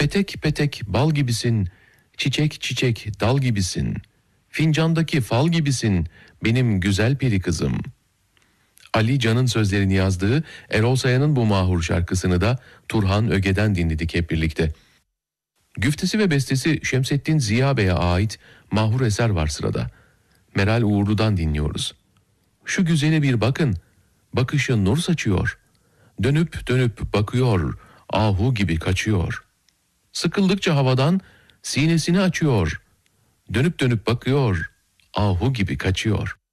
Petek petek bal gibisin, çiçek çiçek dal gibisin, fincandaki fal gibisin, benim güzel peri kızım. Ali Can'ın sözlerini yazdığı Erol Saya'nın bu mahur şarkısını da Turhan Öge'den dinledik hep birlikte. Güftesi ve bestesi Şemsettin Ziya Bey'e ait mahur eser var sırada. Meral Uğurlu'dan dinliyoruz. Şu güzele bir bakın, bakışı nur saçıyor. Dönüp dönüp bakıyor, ahu gibi kaçıyor. Sıkıldıkça havadan sinesini açıyor. Dönüp dönüp bakıyor, ahu gibi kaçıyor.